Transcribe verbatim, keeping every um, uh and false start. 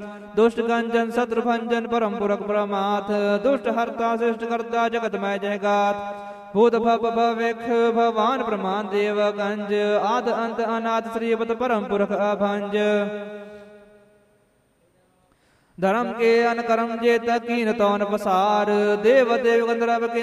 दुष्ट कंचन शत्रु भंजन परम पुरख परमाथ दुष्ट हरता सृष्ट करता जगत मय जयगात भूत भव भविख भवान प्रमाण देव गंज आद अंत अनाथ श्रीपत परम पुरख अभंज धर्म के अनकरम जे तकीन तौन पसार देव देव गंधर्व के